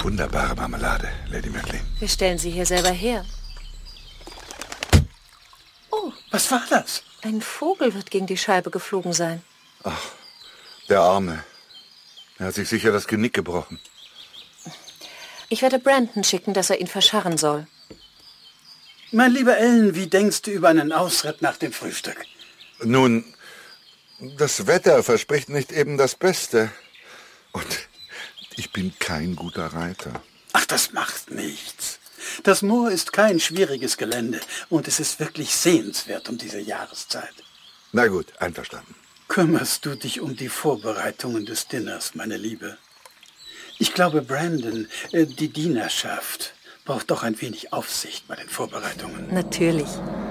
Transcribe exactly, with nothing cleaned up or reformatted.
Wunderbare Marmelade, Lady Maclean. Wir stellen sie hier selber her. Oh. Was war das? Ein Vogel wird gegen die Scheibe geflogen sein. Ach, der Arme. Er hat sich sicher das Genick gebrochen. Ich werde Brandon schicken, dass er ihn verscharren soll. Mein lieber Ellen, wie denkst du über einen Ausritt nach dem Frühstück? Nun, das Wetter verspricht nicht eben das Beste. Und ich bin kein guter Reiter. Ach, das macht nichts. Das Moor ist kein schwieriges Gelände und es ist wirklich sehenswert um diese Jahreszeit. Na gut, einverstanden. Kümmerst du dich um die Vorbereitungen des Dinners, meine Liebe? Ich glaube, Brandon, äh, die Dienerschaft, braucht doch ein wenig Aufsicht bei den Vorbereitungen. Natürlich.